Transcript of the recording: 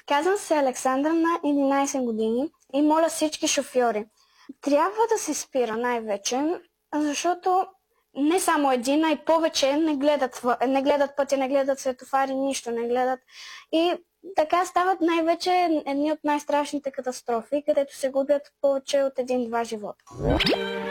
Казвам се Александър, на 11 години и моля всички шофьори. Трябва да се спира най-вече, защото не само един, а и повече не гледат пътя, не гледат светофари, нищо не гледат. И така стават най-вече едни от най-страшните катастрофи, където се губят повече от един-два живота.